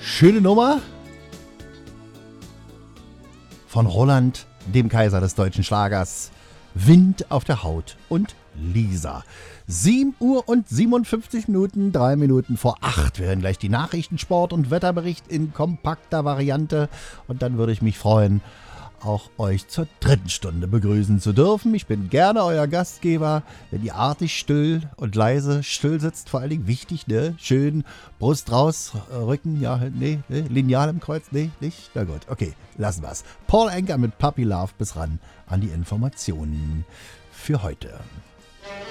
Schöne Nummer von Roland, dem Kaiser des deutschen Schlagers. Wind auf der Haut und Lisa. 7 Uhr und 57 Minuten, 3 Minuten vor 8. Wir hören gleich die Nachrichten, Sport und Wetterbericht in kompakter Variante. Und dann würde ich mich freuen, auch euch zur 3. Stunde begrüßen zu dürfen. Ich bin gerne euer Gastgeber, wenn ihr artig still und leise still sitzt, vor allen Dingen wichtig, ne? Schön Brust raus, Rücken, ja, nee, Lineal im Kreuz, nee, nicht? Na gut, okay, lassen wir's. Paul Anka mit Puppy Love bis ran an die Informationen für heute.